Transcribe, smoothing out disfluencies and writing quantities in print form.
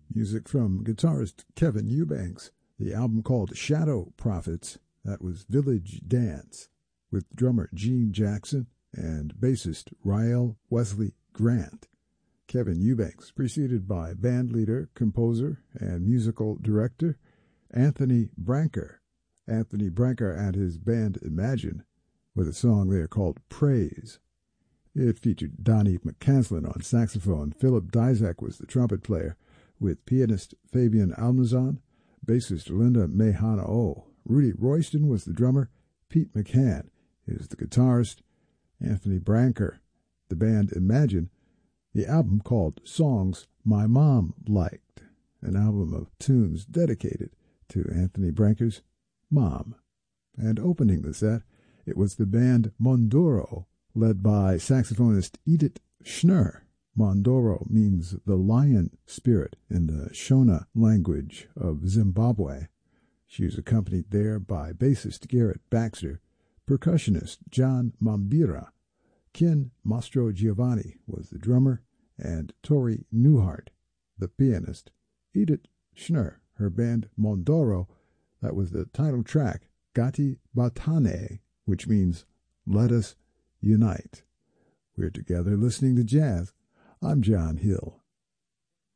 Music from guitarist Kevin Eubanks. The album called Shadow Prophets. That was Village Dance with drummer Gene Jackson and bassist Rael Wesley Grant. Kevin Eubanks, preceded by bandleader, composer, and musical director Anthony Branker. Anthony Branker and his band Imagine with a song there called Praise. It featured Donnie McCaslin on saxophone. Philip Dizak was the trumpet player, with pianist Fabian Almazan, bassist Linda Mehana-O. Rudy Royston was the drummer. Pete McCann is the guitarist. Anthony Branker, the band Imagine. The album called Songs My Mom Liked, an album of tunes dedicated to Anthony Branker's mom. And opening the set, it was the band Mondoro, led by saxophonist Edith Schnur. Mondoro means the lion spirit in the Shona language of Zimbabwe. She was accompanied there by bassist Garrett Baxter, percussionist John Mambira. Ken Mastro Giovanni was the drummer, and Tori Newhart, the pianist. Edith Schnur, her band Mondoro, that was the title track, Gati Batane, which means Let Us Unite. We're together listening to jazz. I'm John Hill.